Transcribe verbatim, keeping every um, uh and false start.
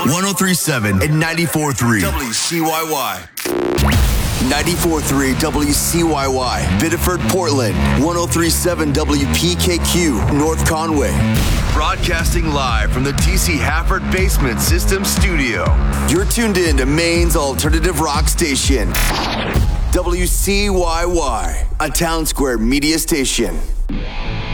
one oh three point seven and ninety-four point three W C Y Y. ninety-four point three W C Y Y, Biddeford, Portland. one oh three point seven W P K Q, North Conway. Broadcasting live from the T C Hafford Basement System Studio. You're tuned in to Maine's alternative rock station. W C Y Y, a Town Square media station.